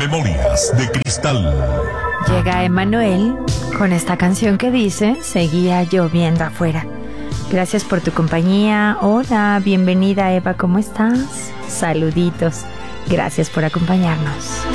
Memorias de Cristal. Llega Emanuel con esta canción que dice: seguía lloviendo afuera. Gracias por tu compañía. Hola, bienvenida Eva, ¿cómo estás? Saluditos. Gracias por acompañarnos.